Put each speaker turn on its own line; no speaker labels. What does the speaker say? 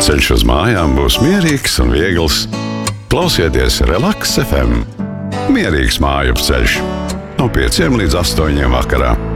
Ceļš uz mājām būs mierīgs un viegls. Klausieties Relaks FM. Mierīgs māju ceļš no 5 līdz 8 vakarā.